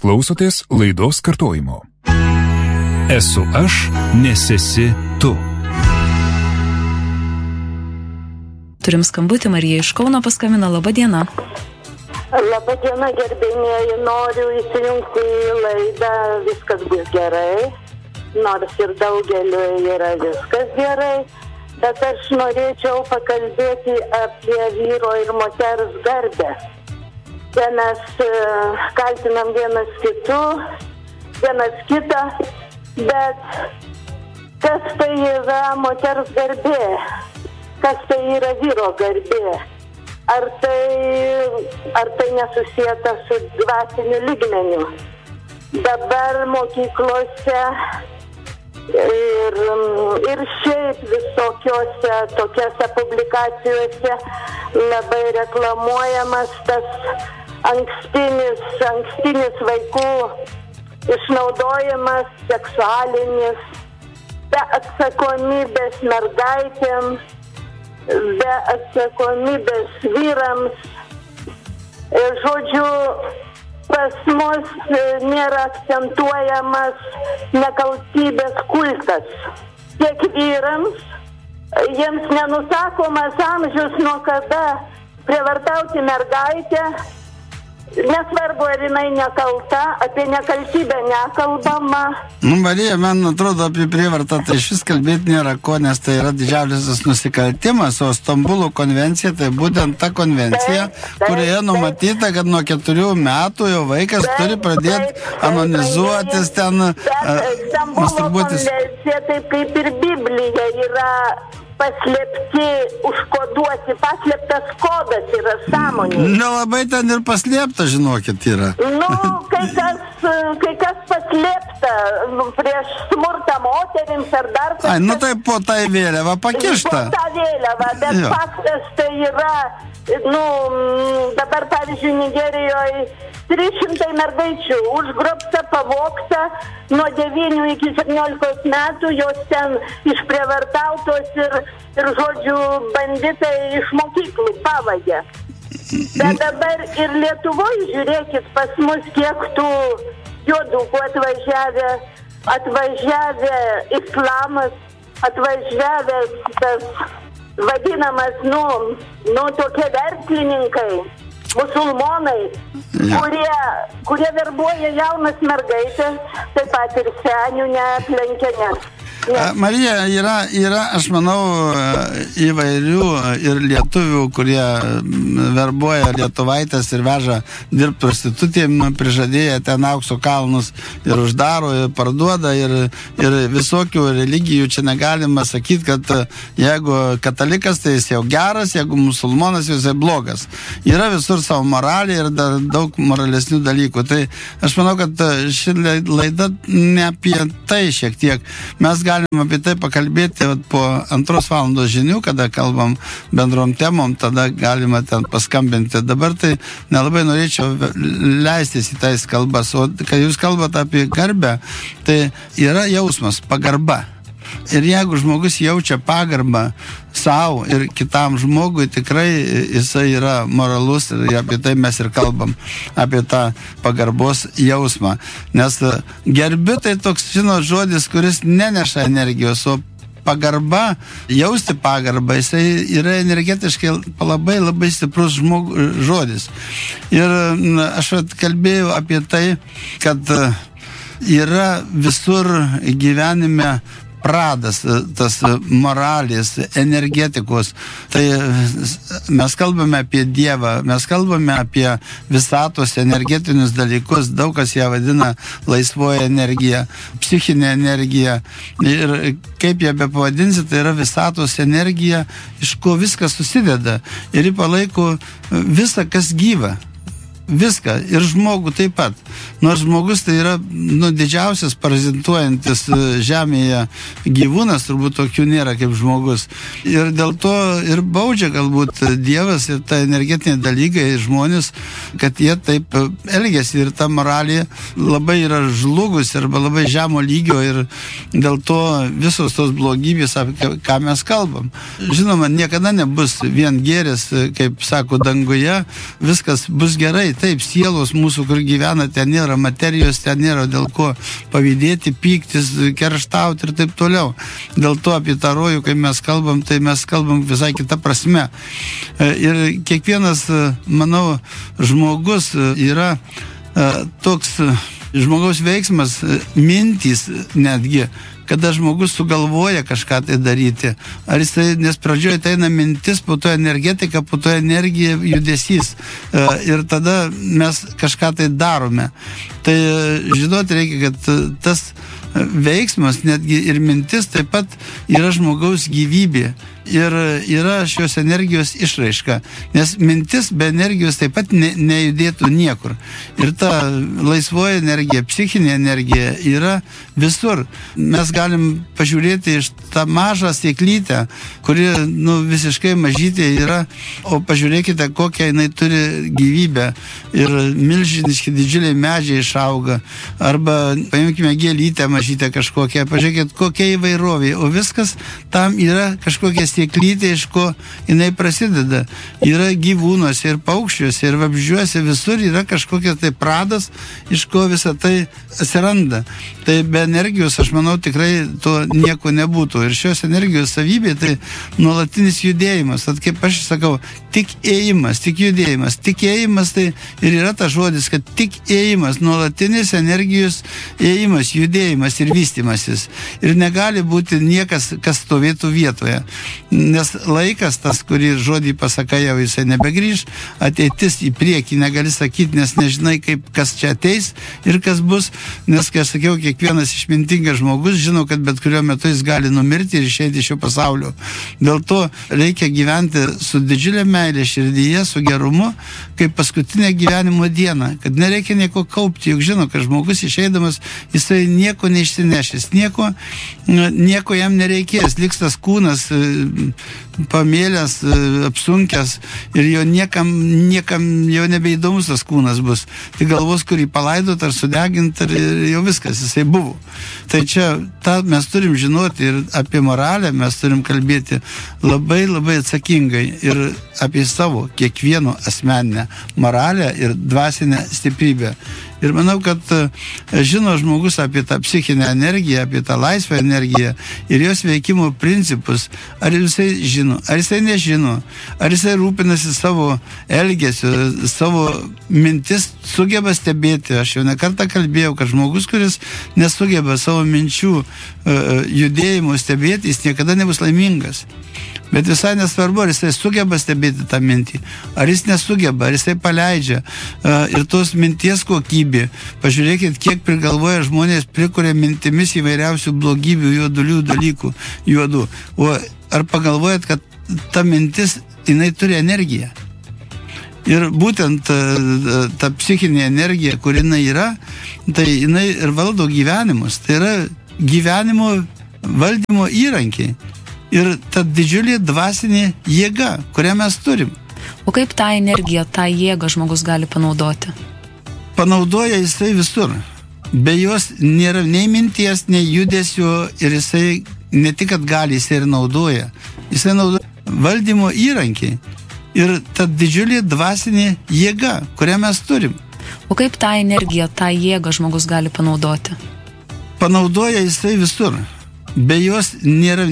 klausotės laidos kartojimo. Esu aš, nes esi tu. Turim skambutį, Marija iš Kauno paskambino. Labą dieną. Labą dieną, gerbėmieji. Noriu įsijungti į laidą Viskas bus gerai. Nors ir daugeliu yra viskas gerai. Bet aš norėčiau pakalbėti apie vyro ir moters garbę. Čia mes kaltinam vienas kitą, bet kas tai yra moters garbė? Kas tai yra vyro garbė? Ar tai nesusieta su dvasiniu lygmeniu? Dabar mokyklose ir šiaip visokiose tokiose publikacijose labai reklamuojamas tas ankstinis vaikų išnaudojimas seksualinis, be atsakomybės mergaitėm, be atsakomybės vyrams. Žodžiu, pas mus nėra akcentuojamas nekaltybės kultas. Tiek vyrams, jiems nenusakomas amžius, nuo kada prievartauti mergaitę, nesvarbu, ar jinai nekalta, apie nekaltybę nekalbama. Marija, man atrodo, apie prievartą tai šis kalbėti nėra ko, nes tai yra didžiausias nusikaltimas, o Stambulo konvencija tai būtent ta konvencija, kurioje numatyta, kad nuo 4 metų jau vaikas turi pradėti anonizuotis ten, masturbuotis. Konvencija, taip kaip ir Biblija, yra paslėpti, užkoduoti, paslėptas kodas yra sąmonė. Nelabai ten ir paslėpta, žinokit, yra. Kai kas paslėpta prieš smurtą moterims ar dar kažkas. Tai po tą vėliavą pakišta. Po tą vėliavą, bet faktas tai yra, dabar pavyzdžiui Nigerijoje 300 mergaičių užgrobta, pavogta, nuo 9 iki 17 metų, jos ten išprievartautos ir žodžiu, banditai iš mokyklų pavagė. Bet dabar ir Lietuvoje, žiūrėkit, pas mus kiek tų juodukų atvažiavę islamas, atvažiavęs tas vadinamas, tokie verslininkai, musulmonai, kurie verbuoja jaunas mergaitės, taip pat ir senių neaplenkia. Marija, yra, aš manau, įvairių ir lietuvių, kurie verbuoja lietuvaitės ir veža dirbti prostitutėm, prižadėję ten aukso kalnus ir uždaro, ir parduoda, ir visokių religijų. Čia negalima sakyti, kad jeigu katalikas, tai jis jau geras, jeigu musulmonas, jis jau blogas. Yra visur savo moralė ir dar daug moralesnių dalykų. Tai aš manau, kad ši laida ne apie tai šiek tiek. Mes galime apie tai pakalbėti po 2 valandos žinių, kada kalbam bendrom temom, tada galima ten paskambinti. Dabar tai nelabai norėčiau leistis į tais kalbas, o kai jūs kalbate apie garbę, tai yra jausmas, pagarba. Ir jeigu žmogus jaučia pagarbą savo ir kitam žmogui, tikrai jisai yra moralus ir apie tai mes ir kalbam, apie tą pagarbos jausmą. Nes gerbi tai toks, žodis, kuris neneša energijos, o pagarba, jausti pagarbą, jisai yra energetiškai labai stiprus žodis. Ir aš kalbėjau apie tai, kad yra visur gyvenime pradas, tas moralės, energetikos. Tai mes kalbame apie Dievą, mes kalbame apie visatos energetinius dalykus, daug kas ją vadina laisvoji energija, psichinė energija. Ir kaip ją bepavadinsi, tai yra visatos energija, iš ko viskas susideda. Ir ji palaiko visą, kas gyva. Viską. Ir žmogų taip pat. Nors žmogus tai yra didžiausias parazituojantis žemėje gyvūnas, turbūt tokių nėra kaip žmogus. Ir dėl to ir baudžia galbūt Dievas ir ta energetiniai dalykai žmonės, kad jie taip elgiasi ir ta moralė labai yra žlugus arba labai žemo lygio ir dėl to visos tos blogybės, apie ką mes kalbam. Žinoma, niekada nebus vien gėris, kaip sako danguje, viskas bus gerai. taip, sielos mūsų, kur gyvena, ten nėra materijos, ten nėra dėl ko pavydėti, pyktis, kerštauti ir taip toliau. Dėl to apie tą rojų, kai mes kalbam, tai mes kalbam visai kitą prasme. Ir kiekvienas, manau, žmogus yra toks žmogaus veiksmas, mintys netgi, kada žmogus sugalvoja kažką tai daryti. Ar jisai, nes pradžioje ateina mintis, po to energetika, po to energija, judesys. Ir tada mes kažką tai darome. Tai žinoti reikia, kad tas veiksmas, netgi ir mintis taip pat yra žmogaus gyvybė. Ir yra šios energijos išraiška. Nes mintis be energijos taip pat nejudėtų niekur. Ir ta laisvoji energija, psichinė energija yra visur. Mes galim pažiūrėti iš tą mažą sėklytę, kuri visiškai mažytė yra, o pažiūrėkite, kokią jinai turi gyvybę. Ir milžiniški didžiuliai medžiai išauga. Arba paimkime gėlytę mažytę kažkokią, pažiūrėkit, kokia įvairovė. O viskas tam yra kažkokia sėklytė, iš ko jinai prasideda. Yra gyvūnuose ir paukščiuose ir vabzdžiuose, visur yra kažkokia tai pradas, iš ko visą tai atsiranda. Tai be energijos, aš manau, tikrai to nieko nebūtų. Ir šios energijos savybė tai nuolatinis judėjimas. Tad kaip aš sakau, tik ėjimas, tik judėjimas. Tikėjimas tai ir yra tas žodis, kad tik ėjimas, nuolatinis energijos ėjimas, judėjimas ir vystymasis. Ir negali būti niekas, kas stovėtų vietoje. Nes laikas tas, kurį žodį pasakai, jau jisai nebegrįž, ateitis į priekį negali sakyti, nes nežinai, kaip kas čia ateis ir kas bus, nes, kai aš sakiau, kiekvienas išmintingas žmogus žino, kad bet kuriuo metu jis gali numirti ir išeiti iš šio pasaulio. Dėl to reikia gyventi su didžiulė meilė širdyje, su gerumu, kaip paskutinę gyvenimo dieną, kad nereikia nieko kaupti, juk žino, kad žmogus išeidamas, jisai nieko neišsinešęs, nieko jam nereikės, liks tas kūnas pamėlęs, apsunkęs ir jo niekam jau nebeįdomus tas kūnas bus. Tai galvos, kurį palaidot ar sudegint, ir jau viskas, jisai buvo. Tai čia mes turim žinoti ir apie moralę mes turim kalbėti labai, labai atsakingai ir apie savo kiekvieno asmeninę moralę ir dvasinę stiprybę. Ir manau, kad žino žmogus apie tą psichinę energiją, apie tą laisvą energiją ir jos veikimo principus. Ar jisai žino, ar jisai nežino, ar jisai rūpinasi savo elgesiu, savo mintis sugeba stebėti. Aš jau nekartą kalbėjau, kad žmogus, kuris nesugeba savo minčių judėjimų stebėti, jis niekada nebus laimingas. Bet visai nesvarbu, ar jisai sugeba stebėti tą mintį, ar jis nesugeba, ar jisai paleidžia. Ir tos minties kokybė. Pažiūrėkit, kiek prigalvoja žmonės, prikuria mintimis įvairiausių blogybių, juodulių dalykų, juodų. O ar pagalvojat, kad ta mintis, jinai turi energiją? Ir būtent ta psichinė energija, kur jinai yra, tai jinai ir valdo gyvenimus. Tai yra gyvenimo valdymo įrankiai. Ir ta didžiulė dvasinė jėga, kurią mes turim. O kaip tą energiją, tą jėgą žmogus gali panaudoti? Panaudoja jisai visur. Be jos nėra nei minties, nei judesio ir jisai ne tik, kad gali, jisai ir naudoja. Jisai naudoja valdymo įrankiai. Ir ta didžiulė dvasinė jėga, kurią mes turim. O kaip tą energiją, tą jėgą žmogus gali panaudoti? Panaudoja jisai visur. Be jos nėra